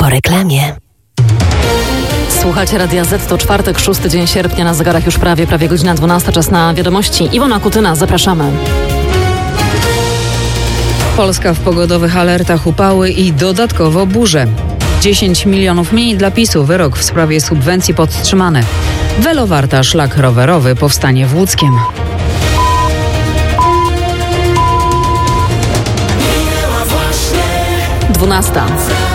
Po reklamie. Słuchajcie Radia Z, to czwartek, 6 dzień sierpnia, na zegarach już prawie godzina 12, czas na wiadomości. Iwona Kutyna, zapraszamy. Polska w pogodowych alertach, upały i dodatkowo burze. 10 milionów mniej dla PiS-u, wyrok w sprawie subwencji podtrzymany. Welowarta, szlak rowerowy, powstanie w Łódzkiem. Dwunasta.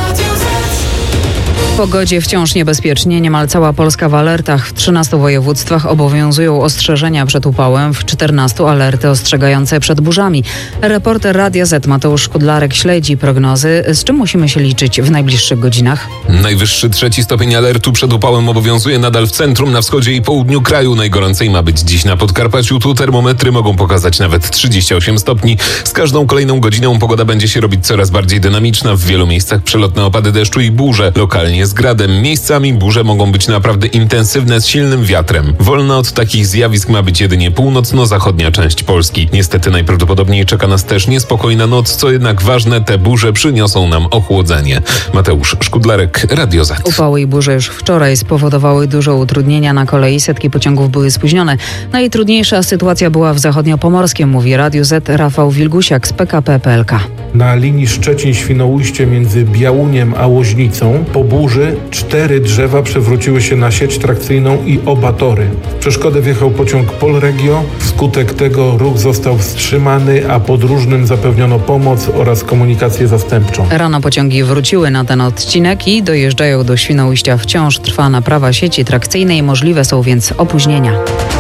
W pogodzie wciąż niebezpiecznie. Niemal cała Polska w alertach. W 13 województwach obowiązują ostrzeżenia przed upałem, w 14 alerty ostrzegające przed burzami. Reporter Radia Z Mateusz Szkudlarek śledzi prognozy. Z czym musimy się liczyć w najbliższych godzinach? Najwyższy 3 stopień alertu przed upałem obowiązuje nadal w centrum, na wschodzie i południu kraju. Najgoręcej ma być dziś na Podkarpaciu. Tu termometry mogą pokazać nawet 38 stopni. Z każdą kolejną godziną pogoda będzie się robić coraz bardziej dynamiczna. W wielu miejscach przelotne opady deszczu i burze. Lokalnie z gradem. Miejscami burze mogą być naprawdę intensywne z silnym wiatrem. Wolna od takich zjawisk ma być jedynie północno-zachodnia część Polski. Niestety najprawdopodobniej czeka nas też niespokojna noc, co jednak ważne, te burze przyniosą nam ochłodzenie. Mateusz Szkudlarek, Radio Z. Upały i burze już wczoraj spowodowały duże utrudnienia na kolei. Setki pociągów były spóźnione. Najtrudniejsza sytuacja była w zachodniopomorskiem, mówi Radio Z Rafał Wilgusiak z PKP PLK. Na linii Szczecin-Świnoujście między Białuniem a Łoźnicą po burzy 4 drzewa przewróciły się na sieć trakcyjną i oba tory. W przeszkodę wjechał pociąg Polregio. Wskutek tego ruch został wstrzymany, a podróżnym zapewniono pomoc oraz komunikację zastępczą. Rano pociągi wróciły na ten odcinek i dojeżdżają do Świnoujścia. Wciąż trwa naprawa sieci trakcyjnej, możliwe są więc opóźnienia.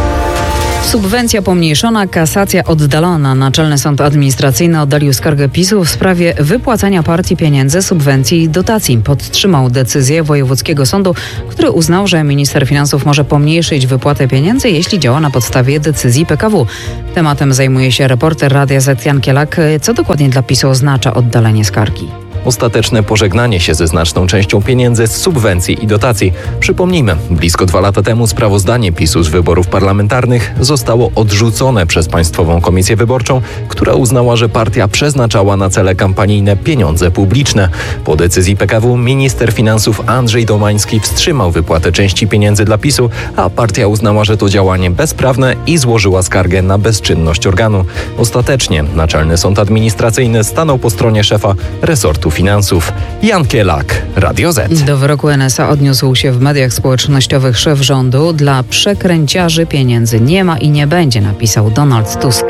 Subwencja pomniejszona, kasacja oddalona. Naczelny Sąd Administracyjny oddalił skargę PiS-u w sprawie wypłacania partii pieniędzy, subwencji i dotacji. Podtrzymał decyzję wojewódzkiego sądu, który uznał, że minister finansów może pomniejszyć wypłatę pieniędzy, jeśli działa na podstawie decyzji PKW. Tematem zajmuje się reporter Radia Z Jan Kielak. Co dokładnie dla PiS-u oznacza oddalenie skargi? Ostateczne pożegnanie się ze znaczną częścią pieniędzy z subwencji i dotacji. Przypomnijmy, blisko 2 lata temu sprawozdanie PiS-u z wyborów parlamentarnych zostało odrzucone przez Państwową Komisję Wyborczą, która uznała, że partia przeznaczała na cele kampanijne pieniądze publiczne. Po decyzji PKW minister finansów Andrzej Domański wstrzymał wypłatę części pieniędzy dla PiS-u, a partia uznała, że to działanie bezprawne i złożyła skargę na bezczynność organu. Ostatecznie Naczelny Sąd Administracyjny stanął po stronie szefa resortu finansów. Jan Kielak, Radio Z. Do wyroku NSA odniósł się w mediach społecznościowych szef rządu. Dla przekręciarzy pieniędzy nie ma i nie będzie, napisał Donald Tusk.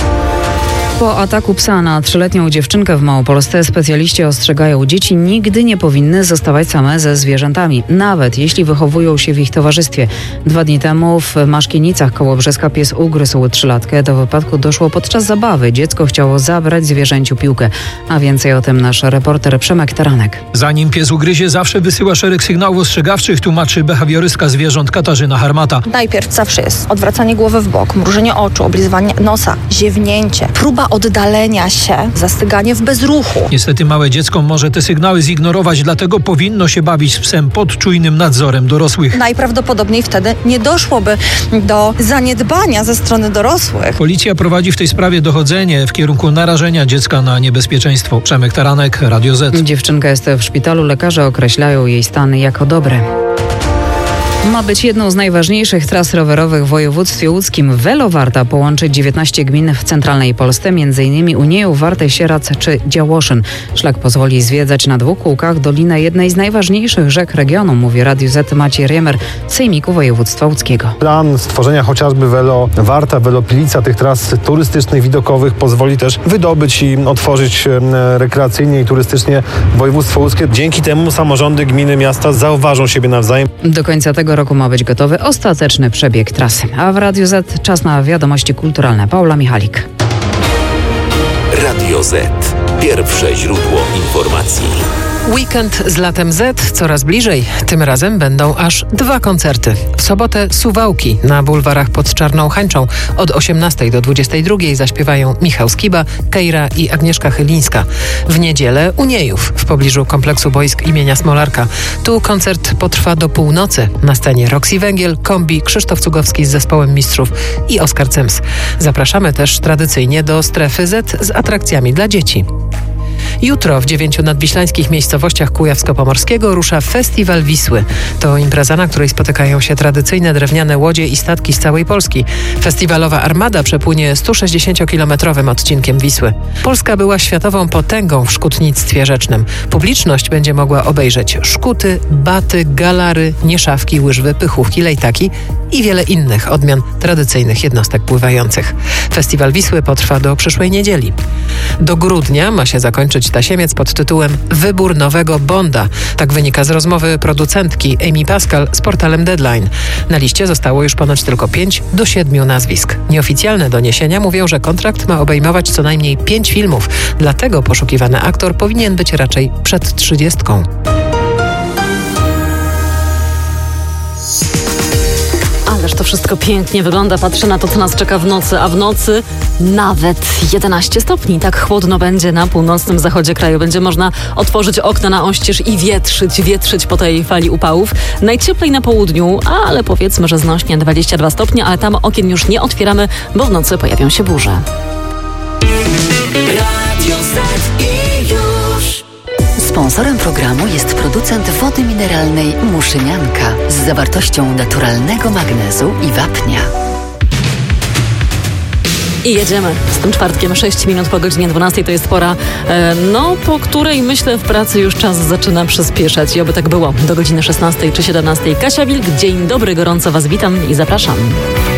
Po ataku psa na 3-letnią dziewczynkę w Małopolsce specjaliści ostrzegają, dzieci nigdy nie powinny zostawać same ze zwierzętami, nawet jeśli wychowują się w ich towarzystwie. 2 dni temu w Maszkienicach koło Brzeska pies ugryzł 3-latkę. Do wypadku doszło podczas zabawy. Dziecko chciało zabrać zwierzęciu piłkę. A więcej o tym nasz reporter Przemek Taranek. Zanim pies ugryzie, zawsze wysyła szereg sygnałów ostrzegawczych, tłumaczy behawiorystka zwierząt Katarzyna Harmata. Najpierw zawsze jest odwracanie głowy w bok, mrużenie oczu, oblizywanie nosa, ziewnięcie, próba oddalenia się, zastyganie w bezruchu. Niestety małe dziecko może te sygnały zignorować, dlatego powinno się bawić z psem pod czujnym nadzorem dorosłych. Najprawdopodobniej wtedy nie doszłoby do zaniedbania ze strony dorosłych. Policja prowadzi w tej sprawie dochodzenie w kierunku narażenia dziecka na niebezpieczeństwo. Przemek Taranek, Radio Z. Dziewczynka jest w szpitalu, lekarze określają jej stan jako dobre. Ma być jedną z najważniejszych tras rowerowych w województwie łódzkim. Welowarta połączy 19 gmin w centralnej Polsce, m.in. Unieją, Wartę, Sierac czy Działoszyn. Szlak pozwoli zwiedzać na 2 kółkach dolinę jednej z najważniejszych rzek regionu, mówi Radiu Z Maciej Riemer z Sejmiku Województwa Łódzkiego. Plan stworzenia chociażby Welowarta, Welopilica, tych tras turystycznych, widokowych pozwoli też wydobyć i otworzyć rekreacyjnie i turystycznie województwo łódzkie. Dzięki temu samorządy, gminy, miasta zauważą siebie nawzajem. Do końca tego roku ma być gotowy ostateczny przebieg trasy. A w Radiu Z czas na wiadomości kulturalne. Paula Michalik. Radio Z. Pierwsze źródło informacji. Weekend z Latem Z coraz bliżej. Tym razem będą aż 2 koncerty. W sobotę Suwałki na bulwarach pod Czarną Hańczą. Od 18 do 22 zaśpiewają Michał Skiba, Kejra i Agnieszka Chylińska. W niedzielę Uniejów w pobliżu kompleksu boisk imienia Smolarka. Tu koncert potrwa do północy. Na scenie Roxy Węgiel, Kombi, Krzysztof Cugowski z zespołem mistrzów i Oskar Cems. Zapraszamy też tradycyjnie do strefy Z z atrakcjami dla dzieci. Jutro w 9 nadwiślańskich miejscowościach Kujawsko-Pomorskiego rusza Festiwal Wisły. To impreza, na której spotykają się tradycyjne drewniane łodzie i statki z całej Polski. Festiwalowa armada przepłynie 160-kilometrowym odcinkiem Wisły. Polska była światową potęgą w szkutnictwie rzecznym. Publiczność będzie mogła obejrzeć szkuty, baty, galary, nieszawki, łyżwy, pychówki, lejtaki i wiele innych odmian tradycyjnych jednostek pływających. Festiwal Wisły potrwa do przyszłej niedzieli. Do grudnia ma się zakończyć tasiemiec pod tytułem Wybór nowego Bonda. Tak wynika z rozmowy producentki Amy Pascal z portalem Deadline. Na liście zostało już ponoć tylko 5 do 7 nazwisk. Nieoficjalne doniesienia mówią, że kontrakt ma obejmować co najmniej 5 filmów. Dlatego poszukiwany aktor powinien być raczej przed 30. Ależ to wszystko pięknie wygląda. Patrzę na to, co nas czeka w nocy, a w nocy nawet 11 stopni. Tak chłodno będzie na północnym zachodzie kraju. Będzie można otworzyć okna na oścież i wietrzyć po tej fali upałów. Najcieplej na południu, ale powiedzmy, że znośnie 22 stopnie, ale tam okien już nie otwieramy, bo w nocy pojawią się burze. Radio Z i już. Sponsorem programu jest producent wody mineralnej Muszynianka z zawartością naturalnego magnezu i wapnia. I jedziemy z tym czwartkiem. 6 minut po godzinie 12 to jest pora, po której myślę w pracy już czas zaczyna przyspieszać. I oby tak było do godziny 16 czy 17. Kasia Wilk, dzień dobry, gorąco Was witam i zapraszam.